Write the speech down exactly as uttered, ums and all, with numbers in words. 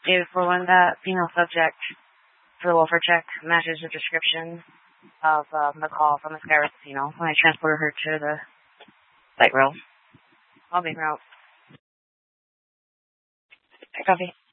If for when that female subject for the welfare check matches the description of um, the call from the Skyrise Casino when I transported her to the light rail, I'll be out. Copy.